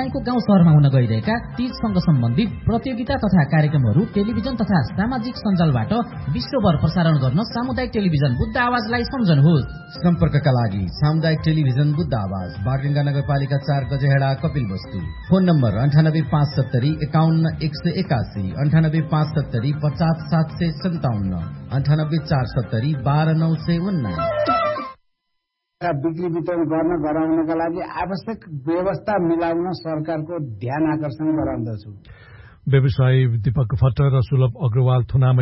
तपाईको गाउँ शहरमा हुन गइरहेका तीजसँग सम्बन्धित प्रतियोगिता तथा कार्यक्रमहरू टेलिभिजन तथा सामाजिक सञ्जालबाट विश्वभर प्रसारण गर्न सामुदायिक टेलिभिजन बुद्ध आवाजलाई सम्झनुहोस्। सम्पर्कका लागि सामुदायिक टेलिभिजन बुद्ध आवाज, बागडुङ्गा नगरपालिका 4 गजेहेडा, कपिलवस्तु। Phone number 9857 51 181, 9857 50 757, 9847 12 919। बिक्री वितरण गराउनका लागि आवश्यक व्यवस्था मिलाउन सरकारको ध्यान आकर्षण गराउँदछु। व्यवसायी दीपक भट्ट र सुलभ अग्रवाल थुनामा